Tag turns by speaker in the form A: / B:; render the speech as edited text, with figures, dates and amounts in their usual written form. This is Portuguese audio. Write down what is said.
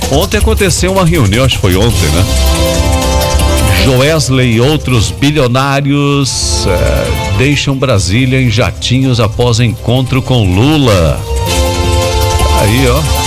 A: Ontem aconteceu uma reunião, acho que foi ontem, né? Joesley e outros bilionários deixam Brasília em jatinhos após encontro com Lula. Aí, ó.